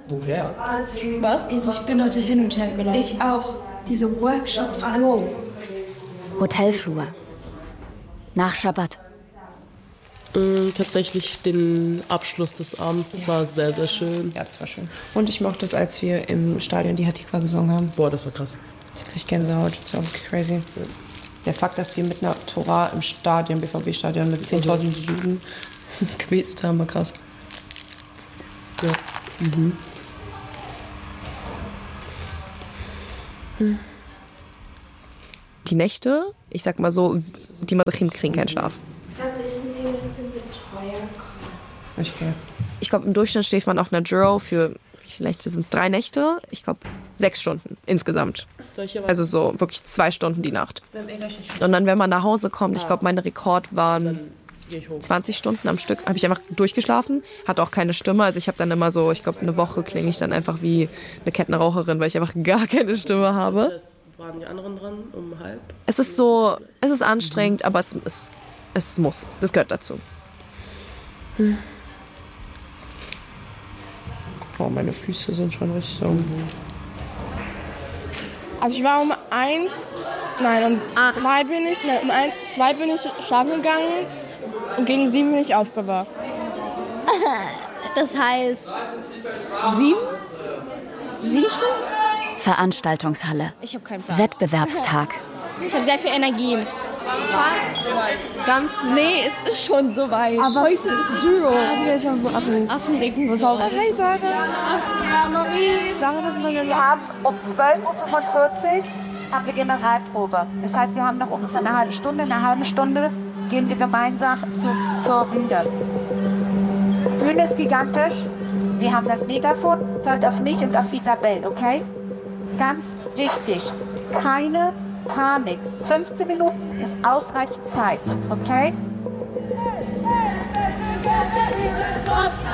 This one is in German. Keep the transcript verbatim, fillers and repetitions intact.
Woher? Was? Ich bin heute hin und her gelaufen. Ich auch. Diese Workshops. Hallo. Hotelflur. Nach Schabbat. Ähm, tatsächlich den Abschluss des Abends. Das ja. war sehr, sehr schön. Ja, das war schön. Und ich mochte es, als wir im Stadion die Hatikwa gesungen haben. Boah, das war krass. Ich krieg Gänsehaut. Das war wirklich crazy. Ja. Der Fakt, dass wir mit einer Tora im Stadion, B V B-Stadion mit zehntausend Juden gebetet haben, war krass. Ja. Mhm. Die Nächte, ich sag mal so, die Madachim kriegen keinen Schlaf. Da müssen Sie mit dem Betreuer kommen. Okay. Ich glaube, im Durchschnitt schläft man auf einer Juro für, vielleicht sind es drei Nächte, ich glaube, sechs Stunden insgesamt. Also so wirklich zwei Stunden die Nacht. Und dann, wenn man nach Hause kommt, ich glaube, mein Rekord waren zwanzig Stunden am Stück, habe ich einfach durchgeschlafen, hatte auch keine Stimme. Also ich habe dann immer so, ich glaube, eine Woche klinge ich dann einfach wie eine Kettenraucherin, weil ich einfach gar keine Stimme habe. Waren die anderen dran um halb? Es ist so, es ist anstrengend, aber es, es, es muss. Das gehört dazu. Hm. Oh, meine Füße sind schon richtig so. Also ich war um eins, nein, um ah. zwei bin ich, nein, um eins, zwei bin ich schlafen gegangen und gegen sieben bin ich aufgewacht. Das heißt sieben? Sieben Stunden? Veranstaltungshalle. Ich habe keinen Plan. Wettbewerbstag. Ich habe sehr viel Energie. Ganz, nee, es ist schon so weit. Aber heute ist Juro. Ich habe so Affen. Affen. Hi Sarah. Ja, Marie. Sarah, was ist denn Wir haben um zwölf Uhr fünfundvierzig haben wir Generalprobe. Das heißt, wir haben noch ungefähr eine halbe Stunde. In einer halben Stunde gehen wir gemeinsam zu, zur Bühne. Die Bühne ist gigantisch. Wir haben das Megafon, hört auf mich und auf Isabel, okay? Ganz wichtig, keine Panik. fünfzehn Minuten ist ausreichend Zeit, okay?